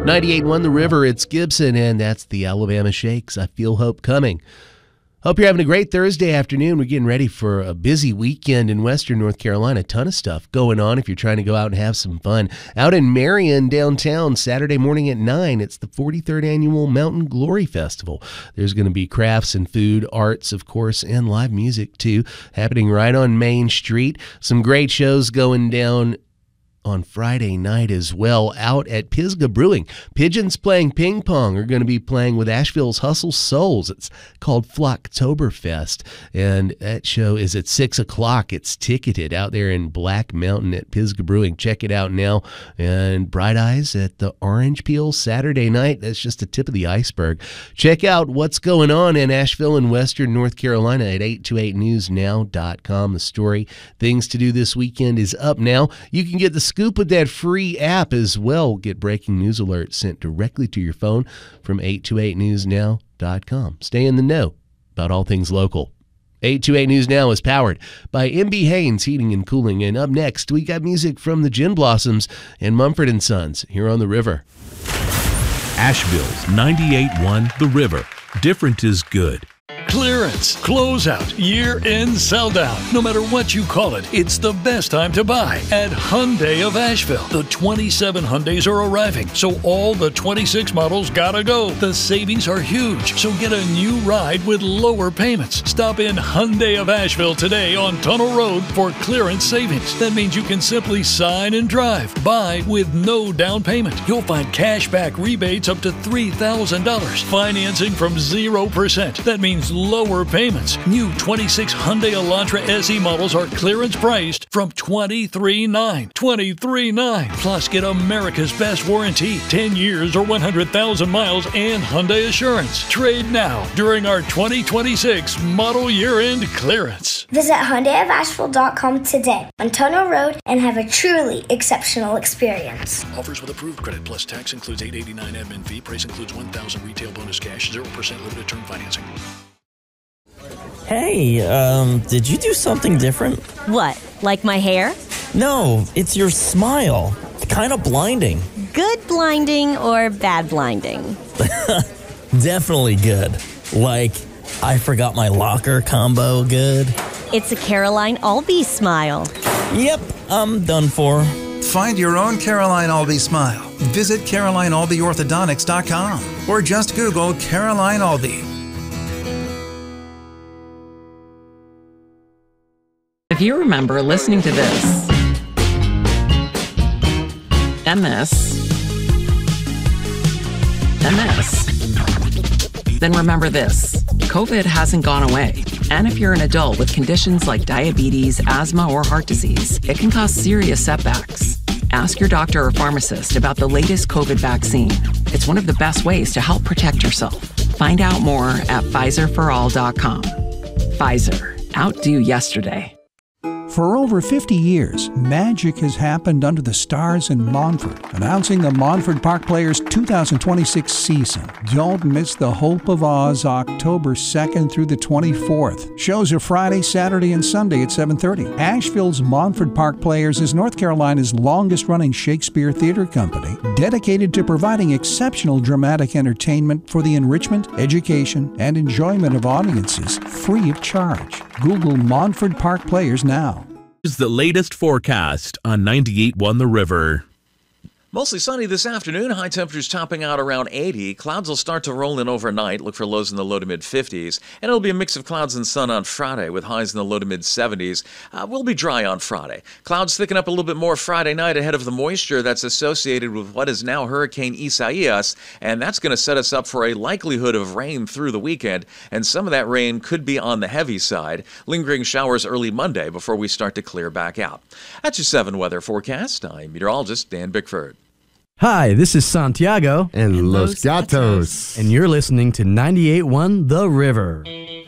98.1 The River, it's Gibson, and that's the Alabama Shakes. I Feel Hope Coming. Hope you're having a great Thursday afternoon. We're getting ready for a busy weekend in Western North Carolina. A ton of stuff going on if you're trying to go out and have some fun. Out in Marion, downtown, Saturday morning at 9, it's the 43rd Annual Mountain Glory Festival. There's going to be crafts and food, arts, of course, and live music, too, happening right on Main Street. Some great shows going down on Friday night as well out at Pisgah Brewing. Pigeons Playing Ping Pong are going to be playing with Asheville's Hustle Souls. It's called Flocktoberfest, and that show is at 6 o'clock. It's ticketed out there in Black Mountain at Pisgah Brewing. Check it out now. And Bright Eyes at the Orange Peel Saturday night. That's just the tip of the iceberg. Check out what's going on in Asheville and Western North Carolina at 828newsnow.com. The story, Things to Do This Weekend, is up now. You can get the scoop with that free app as well. Get breaking news alerts sent directly to your phone from 828newsnow.com. Stay in the know about all things local. 828 News Now is powered by MB Haynes Heating and Cooling. And up next, we got music from the Gin Blossoms and Mumford & Sons here on The River. Asheville's 98.1 The River. Different is good. Clearance, closeout, year-end sell-down. No matter what you call it, it's the best time to buy at Hyundai of Asheville. The 27 Hyundais are arriving, so all the 26 models gotta go. The savings are huge, so get a new ride with lower payments. Stop in Hyundai of Asheville today on Tunnel Road for clearance savings. That means you can simply sign and drive. Buy with no down payment. You'll find cashback rebates up to $3,000. Financing from 0%. That means lower payments. New 26 Hyundai Elantra SE models are clearance priced from $23,900. $23,900. Plus, get America's best warranty, 10 years or 100,000 miles, and Hyundai Assurance. Trade now during our 2026 model year-end clearance. Visit HyundaiofAsheville.com today on Tunnel Road and have a truly exceptional experience. Offers with approved credit plus tax includes $889 admin fee. Price includes $1,000 retail bonus cash, 0% limited term financing. Hey, did you do something different? What, like my hair? No, it's your smile. It's kind of blinding. Good blinding or bad blinding? Definitely good. Like, I forgot my locker combo good. It's a Caroline Albee smile. Yep, I'm done for. Find your own Caroline Albee smile. Visit CarolineAlbeeOrthodontics.com or just Google Caroline Albee. If you remember listening to this, and this, and this, then remember this. COVID hasn't gone away. And if you're an adult with conditions like diabetes, asthma, or heart disease, it can cause serious setbacks. Ask your doctor or pharmacist about the latest COVID vaccine. It's one of the best ways to help protect yourself. Find out more at PfizerForAll.com. Pfizer. Outdo yesterday. For over 50 years, magic has happened under the stars in Montford, announcing the Montford Park Players 2026 season. Don't miss the Hope of Oz October 2nd through the 24th. Shows are Friday, Saturday, and Sunday at 7:30. Asheville's Montford Park Players is North Carolina's longest-running Shakespeare theater company, dedicated to providing exceptional dramatic entertainment for the enrichment, education, and enjoyment of audiences, free of charge. Google Montford Park Players now. Is the latest forecast on 98.1 The River. Mostly sunny this afternoon. High temperatures topping out around 80. Clouds will start to roll in overnight. Look for lows in the low to mid 50s. And it'll be a mix of clouds and sun on Friday with highs in the low to mid 70s. We'll be dry on Friday. Clouds thicken up a little bit more Friday night ahead of the moisture that's associated with what is now Hurricane Isaias. And that's going to set us up for a likelihood of rain through the weekend. And some of that rain could be on the heavy side. Lingering showers early Monday before we start to clear back out. That's your 7 weather forecast. I'm meteorologist Dan Bickford. Hi, this is Santiago and Los Gatos. And you're listening to 98.1 The River.